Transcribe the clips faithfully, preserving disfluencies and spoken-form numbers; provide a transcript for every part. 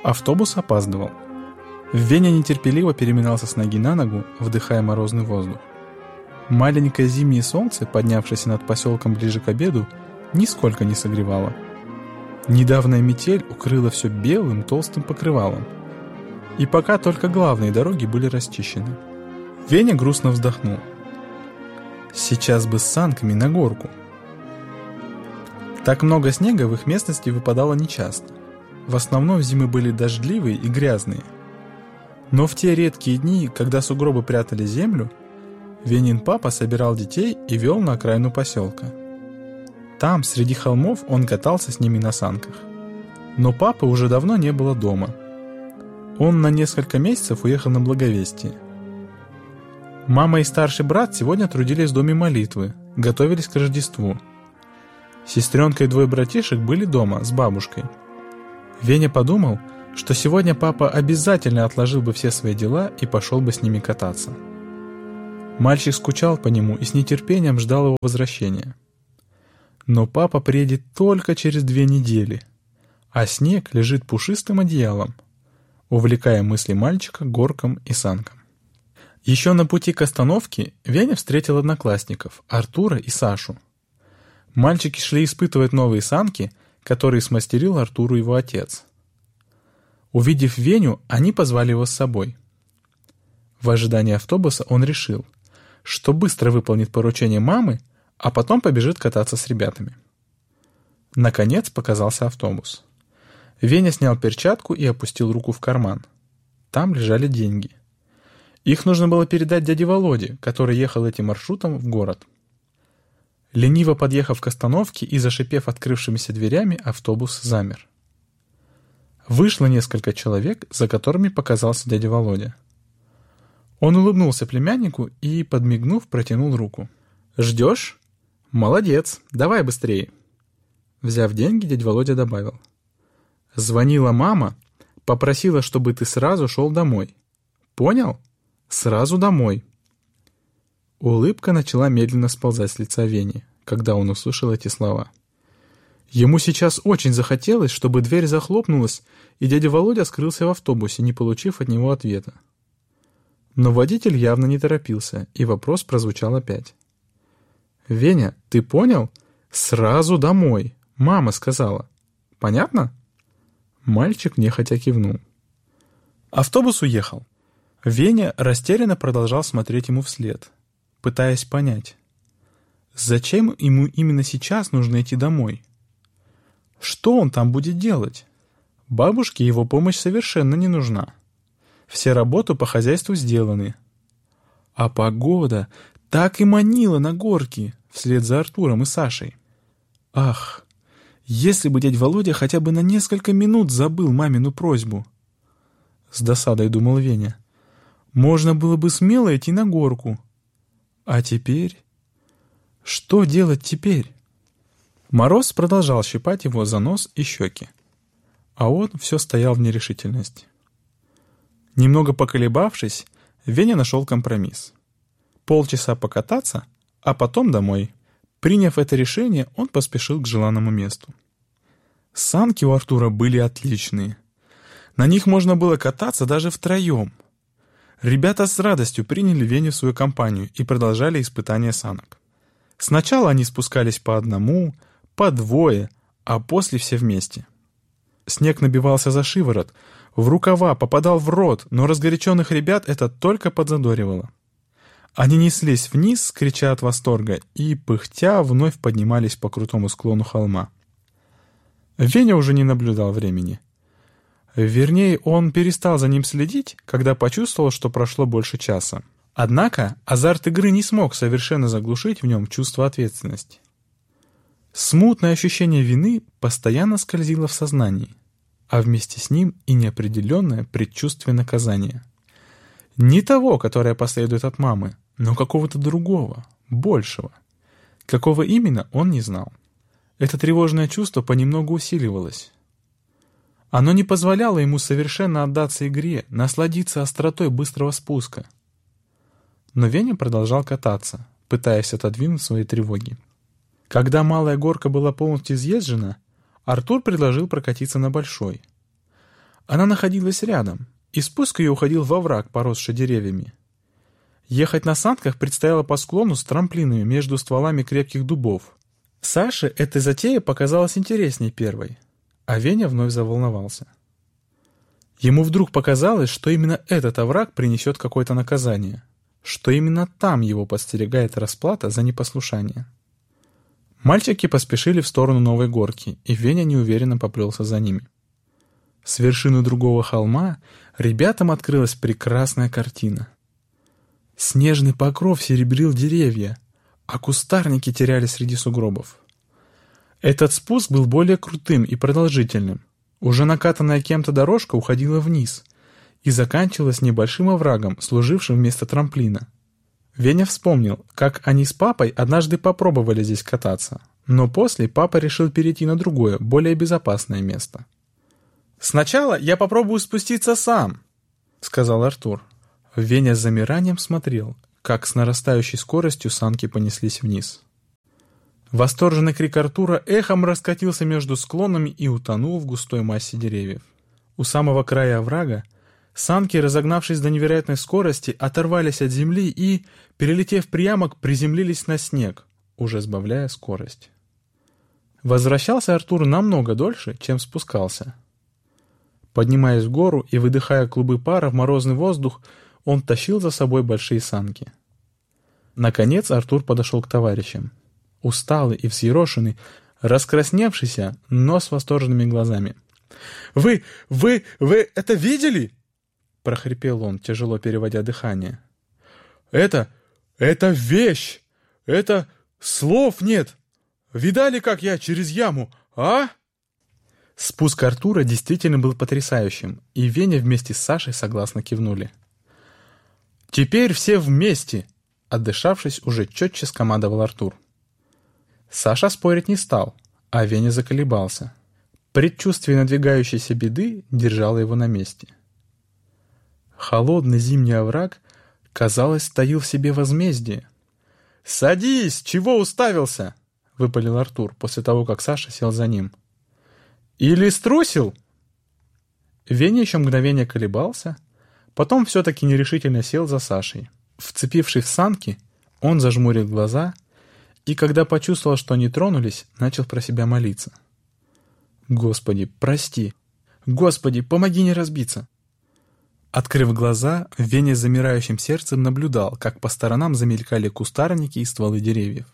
Автобус опаздывал. Веня нетерпеливо переминался с ноги на ногу, вдыхая морозный воздух. Маленькое зимнее солнце, поднявшееся над поселком ближе к обеду, нисколько не согревало. Недавняя метель укрыла все белым толстым покрывалом. И пока только главные дороги были расчищены. Веня грустно вздохнул. Сейчас бы с санками на горку. Так много снега в их местности выпадало нечасто. В основном зимы были дождливые и грязные. Но в те редкие дни, когда сугробы прятали землю, Венин папа собирал детей и вел на окраину поселка. Там, среди холмов, он катался с ними на санках. Но папы уже давно не было дома. Он на несколько месяцев уехал на Благовестие. Мама и старший брат сегодня трудились в доме молитвы, готовились к Рождеству. Сестренка и двое братишек были дома с бабушкой. Веня подумал, что сегодня папа обязательно отложил бы все свои дела и пошел бы с ними кататься. Мальчик скучал по нему и с нетерпением ждал его возвращения. Но папа приедет только через две недели, а снег лежит пушистым одеялом, увлекая мысли мальчика к горкам и санкам. Еще на пути к остановке Веня встретил одноклассников Артура и Сашу. Мальчики шли испытывать новые санки, которые смастерил Артуру его отец. Увидев Веню, они позвали его с собой. В ожидании автобуса он решил, что быстро выполнит поручение мамы, а потом побежит кататься с ребятами. Наконец показался автобус. Веня снял перчатку и опустил руку в карман. Там лежали деньги. Их нужно было передать дяде Володе, который ехал этим маршрутом в город. Лениво подъехав к остановке и зашипев открывшимися дверями, автобус замер. Вышло несколько человек, за которыми показался дядя Володя. Он улыбнулся племяннику и, подмигнув, протянул руку. «Ждешь? Молодец, давай быстрее!» Взяв деньги, дядя Володя добавил. «Звонила мама, попросила, чтобы ты сразу шел домой. Понял? Сразу домой!» Улыбка начала медленно сползать с лица Вени, когда он услышал эти слова. Ему сейчас очень захотелось, чтобы дверь захлопнулась, и дядя Володя скрылся в автобусе, не получив от него ответа. Но водитель явно не торопился, и вопрос прозвучал опять. «Веня, ты понял? Сразу домой. Мама сказала. Понятно?» Мальчик нехотя кивнул. Автобус уехал. Веня растерянно продолжал смотреть ему вслед, пытаясь понять, зачем ему именно сейчас нужно идти домой? Что он там будет делать? Бабушке его помощь совершенно не нужна. Все работы по хозяйству сделаны. А погода так и манила на горки вслед за Артуром и Сашей. Ах, если бы дядь Володя хотя бы на несколько минут забыл мамину просьбу. С досадой думал Веня. Можно было бы смело идти на горку. А теперь? Что делать теперь? Мороз продолжал щипать его за нос и щеки. А он все стоял в нерешительности. Немного поколебавшись, Веня нашел компромисс. Полчаса покататься, а потом домой. Приняв это решение, он поспешил к желанному месту. Санки у Артура были отличные. На них можно было кататься даже втроем. Ребята с радостью приняли Веню в свою компанию и продолжали испытания санок. Сначала они спускались по одному, по двое, а после все вместе. Снег набивался за шиворот, в рукава, попадал в рот, но разгоряченных ребят это только подзадоривало. Они неслись вниз, крича от восторга, и, пыхтя, вновь поднимались по крутому склону холма. Веня уже не наблюдал времени. Вернее, он перестал за ним следить, когда почувствовал, что прошло больше часа. Однако азарт игры не смог совершенно заглушить в нем чувство ответственности. Смутное ощущение вины постоянно скользило в сознании, а вместе с ним и неопределенное предчувствие наказания. Не того, которое последует от мамы, но какого-то другого, большего. Какого именно, он не знал. Это тревожное чувство понемногу усиливалось. Оно не позволяло ему совершенно отдаться игре, насладиться остротой быстрого спуска. Но Веня продолжал кататься, пытаясь отодвинуть свои тревоги. Когда малая горка была полностью изъезжена, Артур предложил прокатиться на большой. Она находилась рядом, и спуск ее уходил во враг, поросший деревьями. Ехать на санках предстояло по склону с трамплинами между стволами крепких дубов. Саше эта затея показалась интересней первой, а Веня вновь заволновался. Ему вдруг показалось, что именно этот овраг принесет какое-то наказание, что именно там его подстерегает расплата за непослушание. Мальчики поспешили в сторону новой горки, и Веня неуверенно поплелся за ними. С вершины другого холма ребятам открылась прекрасная картина. Снежный покров серебрил деревья, а кустарники терялись среди сугробов. Этот спуск был более крутым и продолжительным. Уже накатанная кем-то дорожка уходила вниз и заканчивалась небольшим оврагом, служившим вместо трамплина. Веня вспомнил, как они с папой однажды попробовали здесь кататься, но после папа решил перейти на другое, более безопасное место. «Сначала я попробую спуститься сам», — сказал Артур. Веня с замиранием смотрел, как с нарастающей скоростью санки понеслись вниз. Восторженный крик Артура эхом раскатился между склонами и утонул в густой массе деревьев. У самого края оврага санки, разогнавшись до невероятной скорости, оторвались от земли и, перелетев прямо, приземлились на снег, уже сбавляя скорость. Возвращался Артур намного дольше, чем спускался. Поднимаясь в гору и выдыхая клубы пара в морозный воздух, он тащил за собой большие санки. Наконец Артур подошел к товарищам. Усталый и взъерошенный, раскрасневшийся, но с восторженными глазами. «Вы, вы, вы это видели?» — прохрипел он, тяжело переводя дыхание. «Это, это вещь! Это слов нет! Видали, как я через яму, а?» Спуск Артура действительно был потрясающим, и Веня вместе с Сашей согласно кивнули. «Теперь все вместе!» — отдышавшись, уже четче скомандовал Артур. Саша спорить не стал, а Веня заколебался. Предчувствие надвигающейся беды держало его на месте. Холодный зимний овраг, казалось, таил в себе возмездие. «Садись! Чего уставился?» — выпалил Артур после того, как Саша сел за ним. «Или струсил?» Веня еще мгновение колебался, потом все-таки нерешительно сел за Сашей. Вцепившись в санки, он зажмурил глаза и, когда почувствовал, что они тронулись, начал про себя молиться. «Господи, прости! Господи, помоги не разбиться!» Открыв глаза, Веня с замирающим сердцем наблюдал, как по сторонам замелькали кустарники и стволы деревьев.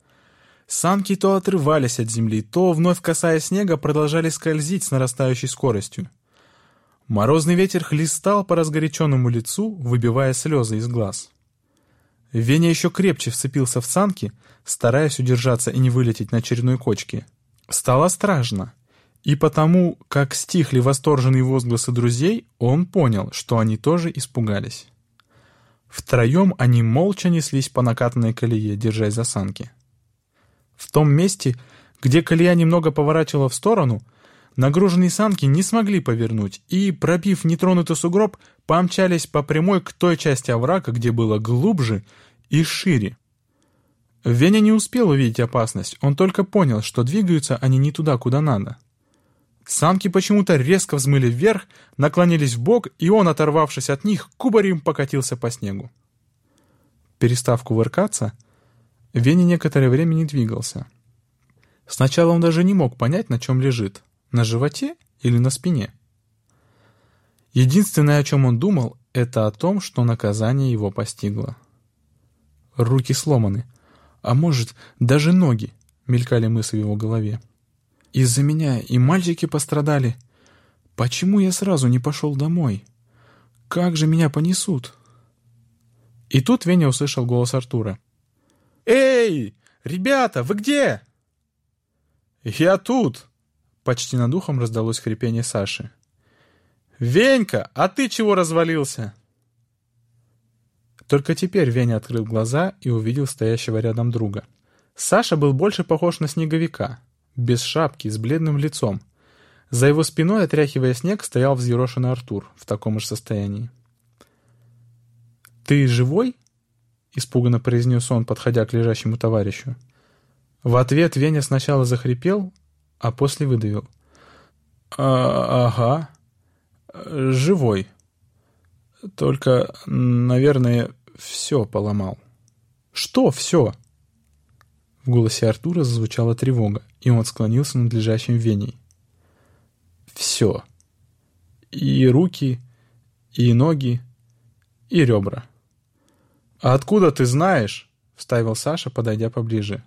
Санки то отрывались от земли, то, вновь касаясь снега, продолжали скользить с нарастающей скоростью. Морозный ветер хлестал по разгоряченному лицу, выбивая слезы из глаз. Веня еще крепче вцепился в санки, стараясь удержаться и не вылететь на очередной кочке. Стало страшно, и потому, как стихли восторженные возгласы друзей, он понял, что они тоже испугались. Втроем они молча неслись по накатанной колее, держась за санки. В том месте, где колея немного поворачивала в сторону, нагруженные санки не смогли повернуть и, пробив нетронутый сугроб, помчались по прямой к той части оврага, где было глубже и шире. Веня не успел увидеть опасность, он только понял, что двигаются они не туда, куда надо. Санки почему-то резко взмыли вверх, наклонились вбок, и он, оторвавшись от них, кубарем покатился по снегу. Перестав кувыркаться, Веня некоторое время не двигался. Сначала он даже не мог понять, на чем лежит. На животе или на спине? Единственное, о чем он думал, это о том, что наказание его постигло. Руки сломаны, а может, даже ноги, мелькали мысли в его голове. Из-за меня и мальчики пострадали. Почему я сразу не пошел домой? Как же меня понесут? И тут Веня услышал голос Артура. «Эй, ребята, вы где?» «Я тут!» — почти над ухом раздалось хрипение Саши. «Венька, а ты чего развалился?» Только теперь Веня открыл глаза и увидел стоящего рядом друга. Саша был больше похож на снеговика, без шапки, с бледным лицом. За его спиной, отряхивая снег, стоял взъерошенный Артур в таком же состоянии. «Ты живой?» — испуганно произнес он, подходя к лежащему товарищу. В ответ Веня сначала захрипел, а после выдавил. «А, ага. живой. Только, наверное, все поломал». «Что все?» В голосе Артура зазвучала тревога, и он склонился над лежащим Веней. «Все. И руки, и ноги, и ребра». «А откуда ты знаешь?» — вставил Саша, подойдя поближе.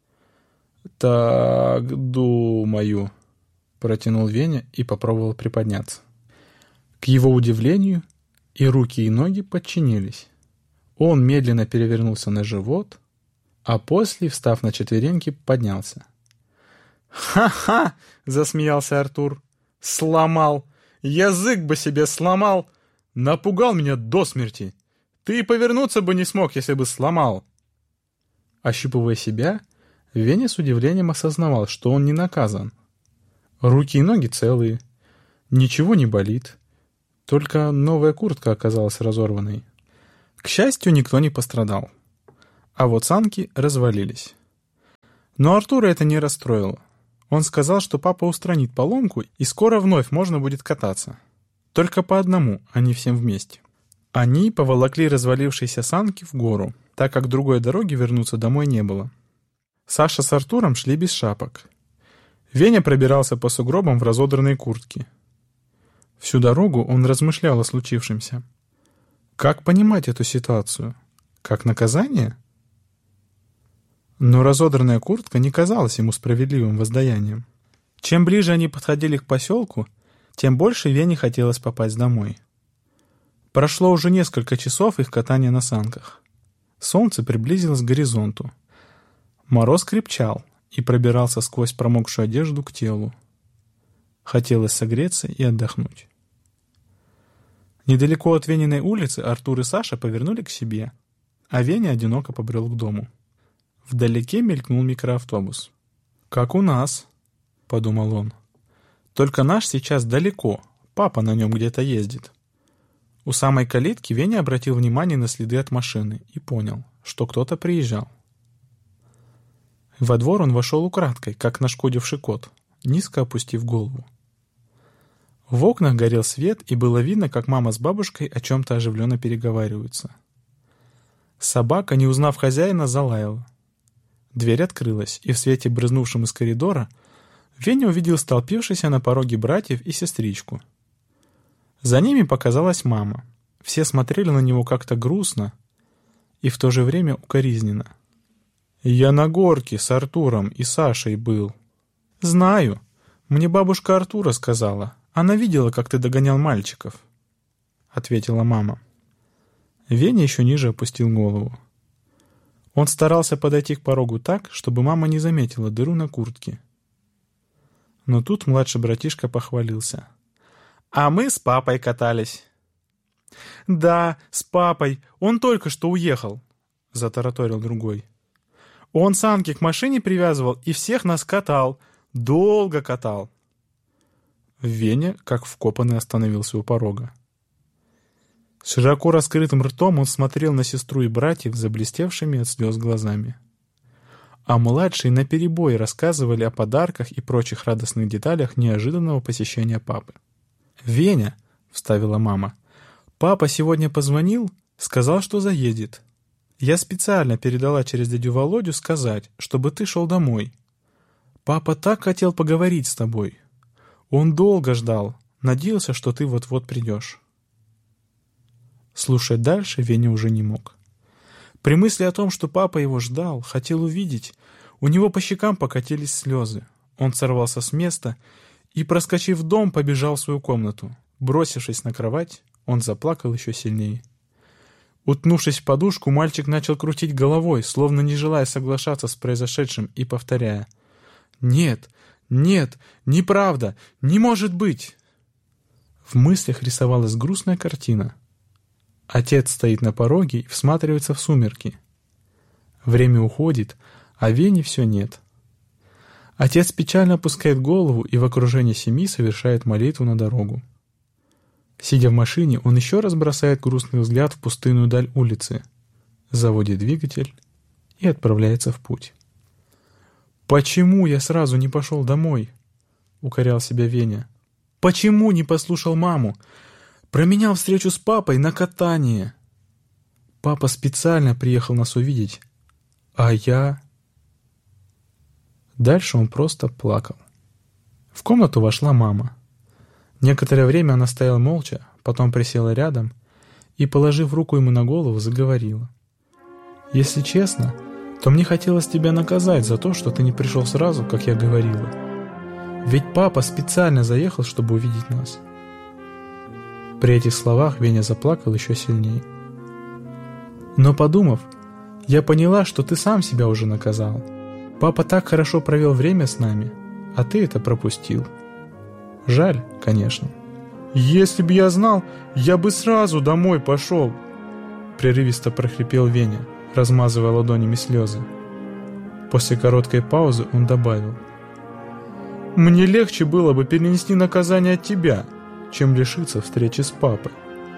«Так думаю», — протянул Веня и попробовал приподняться. К его удивлению, и руки, и ноги подчинились. Он медленно перевернулся на живот, а после, встав на четвереньки, поднялся. «Ха-ха!» — засмеялся Артур. «Сломал! Язык бы себе сломал! Напугал меня до смерти! Ты и повернуться бы не смог, если бы сломал!» Ощупывая себя, Веня с удивлением осознавал, что он не наказан. Руки и ноги целые, ничего не болит, только новая куртка оказалась разорванной. К счастью, никто не пострадал. А вот санки развалились. Но Артура это не расстроило. Он сказал, что папа устранит поломку, и скоро вновь можно будет кататься. Только по одному, а не всем вместе. Они поволокли развалившиеся санки в гору, так как другой дороги вернуться домой не было. Саша с Артуром шли без шапок. Веня пробирался по сугробам в разодранной куртке. Всю дорогу он размышлял о случившемся. Как понимать эту ситуацию? Как наказание? Но разодранная куртка не казалась ему справедливым воздаянием. Чем ближе они подходили к поселку, тем больше Вене хотелось попасть домой. Прошло уже несколько часов их катания на санках. Солнце приблизилось к горизонту. Мороз крепчал и пробирался сквозь промокшую одежду к телу. Хотелось согреться и отдохнуть. Недалеко от Вениной улицы Артур и Саша повернули к себе, а Веня одиноко побрел к дому. Вдалеке мелькнул микроавтобус. «Как у нас», — подумал он. «Только наш сейчас далеко, папа на нем где-то ездит». У самой калитки Веня обратил внимание на следы от машины и понял, что кто-то приезжал. Во двор он вошел украдкой, как нашкодивший кот, низко опустив голову. В окнах горел свет, и было видно, как мама с бабушкой о чем-то оживленно переговариваются. Собака, не узнав хозяина, залаяла. Дверь открылась, и в свете, брызнувшем из коридора, Веня увидел столпившихся на пороге братьев и сестричку. За ними показалась мама. Все смотрели на него как-то грустно и в то же время укоризненно. «Я на горке с Артуром и Сашей был». «Знаю. Мне бабушка Артура сказала. Она видела, как ты догонял мальчиков», — ответила мама. Веня еще ниже опустил голову. Он старался подойти к порогу так, чтобы мама не заметила дыру на куртке. Но тут младший братишка похвалился. «А мы с папой катались». «Да, с папой. Он только что уехал», — затараторил другой. «Он санки к машине привязывал и всех нас катал. Долго катал». Веня, как вкопанный, остановился у порога. Широко раскрытым ртом он смотрел на сестру и братьев, заблестевшими от слез глазами. А младшие наперебой рассказывали о подарках и прочих радостных деталях неожиданного посещения папы. «Веня», — вставила мама, — «папа сегодня позвонил, сказал, что заедет. Я специально передала через дядю Володю сказать, чтобы ты шел домой. Папа так хотел поговорить с тобой. Он долго ждал, надеялся, что ты вот-вот придешь». Слушать дальше Веня уже не мог. При мысли о том, что папа его ждал, хотел увидеть, у него по щекам покатились слезы. Он сорвался с места и, проскочив в дом, побежал в свою комнату. Бросившись на кровать, он заплакал еще сильнее. Утнувшись в подушку, мальчик начал крутить головой, словно не желая соглашаться с произошедшим, и повторяя: «Нет, нет, неправда, не может быть!» В мыслях рисовалась грустная картина. Отец стоит на пороге и всматривается в сумерки. Время уходит, а Вени все нет. Отец печально опускает голову и в окружении семьи совершает молитву на дорогу. Сидя в машине, он еще раз бросает грустный взгляд в пустынную даль улицы, заводит двигатель и отправляется в путь. «Почему я сразу не пошел домой?» — укорял себя Веня. «Почему не послушал маму? Променял встречу с папой на катание. Папа специально приехал нас увидеть. А я... Дальше он просто плакал. В комнату вошла мама. Некоторое время она стояла молча, потом присела рядом и, положив руку ему на голову, заговорила. «Если честно, то мне хотелось тебя наказать за то, что ты не пришел сразу, как я говорила. Ведь папа специально заехал, чтобы увидеть нас». При этих словах Веня заплакал еще сильнее. «Но подумав, я поняла, что ты сам себя уже наказал. Папа так хорошо провел время с нами, а ты это пропустил. Жаль, конечно». «Если бы я знал, я бы сразу домой пошел!» Прерывисто прохрипел Веня, размазывая ладонями слезы. После короткой паузы он добавил: «Мне легче было бы перенести наказание от тебя, чем лишиться встречи с папой».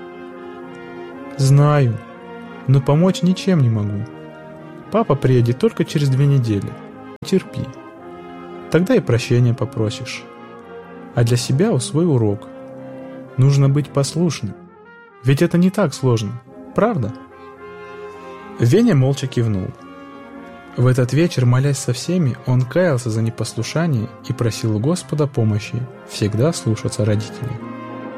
«Знаю, но помочь ничем не могу. Папа приедет только через две недели. Терпи. Тогда и прощения попросишь. А для себя усвой урок. Нужно быть послушным. Ведь это не так сложно, правда?» Веня молча кивнул. В этот вечер, молясь со всеми, он каялся за непослушание и просил у Господа помощи всегда слушаться родителей.